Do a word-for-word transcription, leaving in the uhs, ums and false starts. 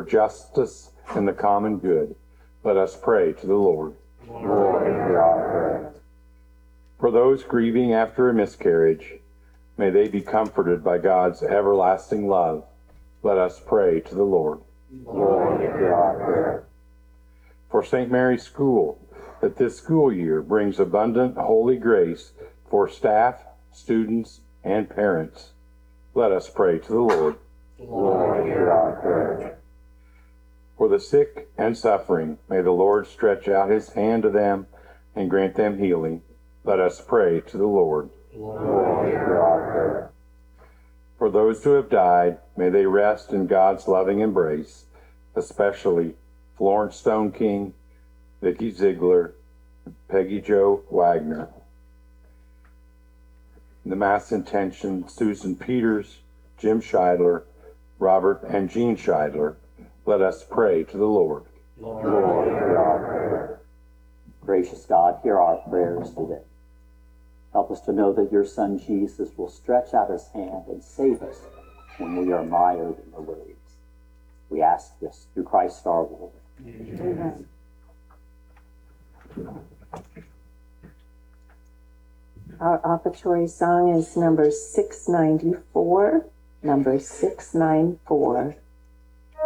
justice and the common good. Let us pray to the Lord. Lord, hear our prayer. For those grieving after a miscarriage, may they be comforted by God's everlasting love. Let us pray to the Lord. Lord, hear our prayer. For Saint Mary's School, that this school year brings abundant holy grace for staff, students, and parents. Let us pray to the Lord. Lord, hear our prayer. For the sick and suffering, may the Lord stretch out his hand to them and grant them healing. Let us pray to the Lord. Lord, hear our prayer. For those who have died, may they rest in God's loving embrace, especially Florence Stone King, Vicki Ziegler, and Peggy Jo Wagner. In the Mass intention, Susan Peters, Jim Scheidler, Robert and Jean Scheidler. Let us pray to the Lord. Lord, hear our prayer. Gracious God, hear our prayers today. Help us to know that your Son Jesus will stretch out his hand and save us when we are mired in the waves. We ask this through Christ our Lord. Amen. Our offertory song is number six ninety-four. Number six ninety-four.